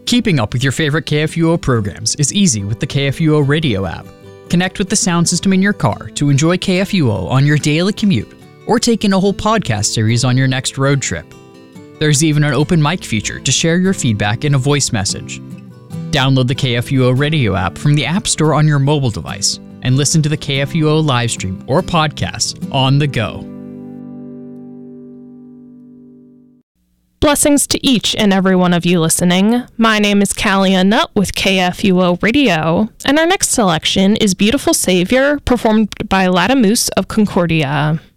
Keeping up with your favorite KFUO programs is easy with the KFUO radio app. Connect with the sound system in your car to enjoy KFUO on your daily commute, or take in a whole podcast series on your next road trip. There's even an open mic feature to share your feedback in a voice message. Download the KFUO radio app from the App Store on your mobile device and listen to the KFUO live stream or podcast on the go. Blessings to each and every one of you listening. My name is Callie Nutt with KFUO Radio, and our next selection is Beautiful Savior, performed by Latamoose of Concordia.